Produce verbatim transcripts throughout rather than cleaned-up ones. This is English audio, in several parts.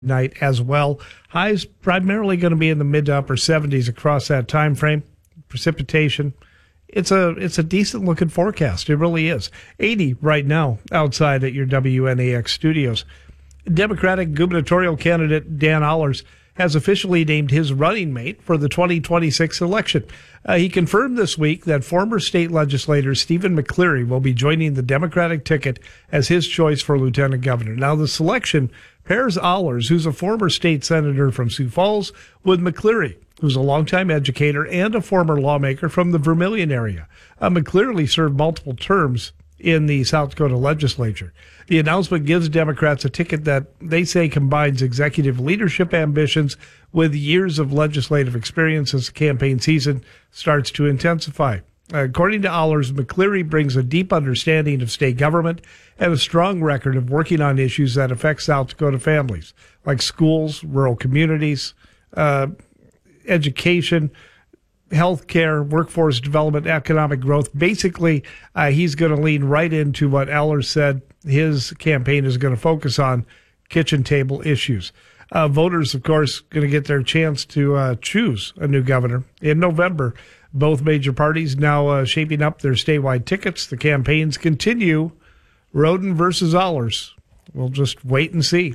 night as well. Highs primarily going to be in the mid to upper seventies across that time frame. Precipitation, it's a it's a decent looking forecast. It really is. eighty right now outside at your W N A X studios. Democratic gubernatorial candidate Dan Allers has officially named his running mate for the twenty twenty-six election. Uh, he confirmed this week that former state legislator Stephen McCleary will be joining the Democratic ticket as his choice for lieutenant governor. Now, the selection pairs Allers, who's a former state senator from Sioux Falls, with McCleary, who's a longtime educator and a former lawmaker from the Vermilion area. Uh, McCleary served multiple terms in the South Dakota legislature. The announcement gives Democrats a ticket that they say combines executive leadership ambitions with years of legislative experience as the campaign season starts to intensify. According to Allers, McCleary brings a deep understanding of state government and a strong record of working on issues that affect South Dakota families, like schools, rural communities, uh, education, health care, workforce development, economic growth. Basically, uh, he's going to lean right into what Allers said his campaign is going to focus on: kitchen table issues. Uh, voters, of course, going to get their chance to uh, choose a new governor in November. Both major parties now uh, shaping up their statewide tickets. The campaigns continue. Roden versus Allers. We'll just wait and see.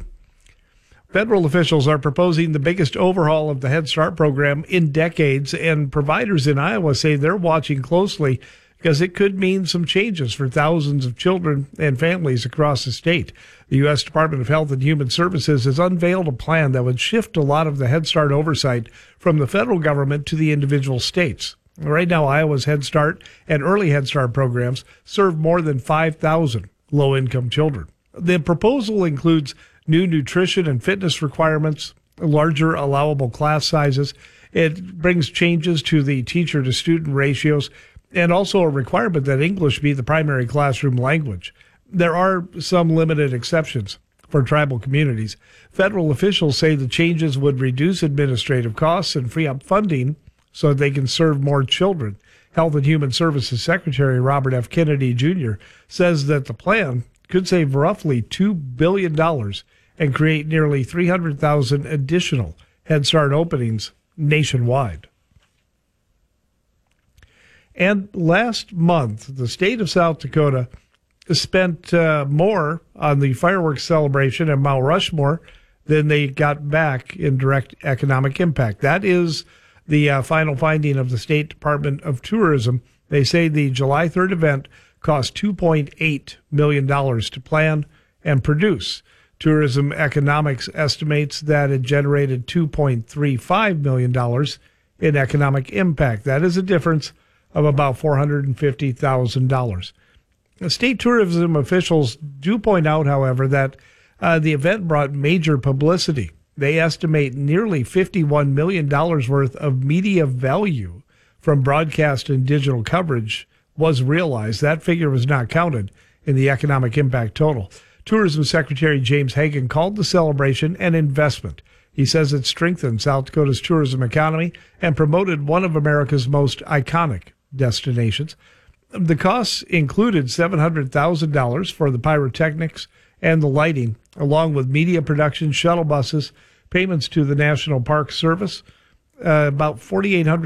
Federal officials are proposing the biggest overhaul of the Head Start program in decades, and providers in Iowa say they're watching closely because it could mean some changes for thousands of children and families across the state. The U S Department of Health and Human Services has unveiled a plan that would shift a lot of the Head Start oversight from the federal government to the individual states. Right now, Iowa's Head Start and Early Head Start programs serve more than five thousand low-income children. The proposal includes new nutrition and fitness requirements, larger allowable class sizes. It brings changes to the teacher-to-student ratios, and also a requirement that English be the primary classroom language. There are some limited exceptions for tribal communities. Federal officials say the changes would reduce administrative costs and free up funding so they can serve more children. Health and Human Services Secretary Robert F. Kennedy Junior says that the plan could save roughly two billion dollars and create nearly three hundred thousand additional Head Start openings nationwide. And last month, the state of South Dakota spent uh, more on the fireworks celebration at Mount Rushmore than they got back in direct economic impact. That is the uh, final finding of the State Department of Tourism. They say the July third event cost two point eight million dollars to plan and produce. Tourism Economics estimates that it generated two point three five million dollars in economic impact. That is a difference of about four hundred fifty thousand dollars. State tourism officials do point out, however, that uh, the event brought major publicity. They estimate nearly fifty-one million dollars worth of media value from broadcast and digital coverage was realized. That figure was not counted in the economic impact total. Tourism Secretary James Hagan called the celebration an investment. He says it strengthened South Dakota's tourism economy and promoted one of America's most iconic destinations. The costs included seven hundred thousand dollars for the pyrotechnics and the lighting, along with media production, shuttle buses, payments to the National Park Service, uh, about four thousand eight hundred